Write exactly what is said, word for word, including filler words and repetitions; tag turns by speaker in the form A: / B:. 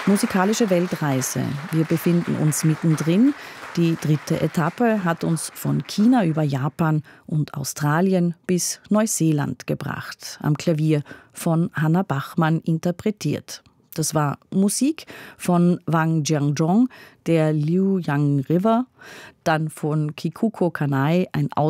A: Musikalische Weltreise. Wir befinden uns mittendrin. Die dritte Etappe hat uns von China über Japan und Australien bis Neuseeland gebracht. Am Klavier von Hannah Bachmann interpretiert. Das war Musik von Wang Jianzhong, der Liu Yang River, dann von Kikuko Kanai, ein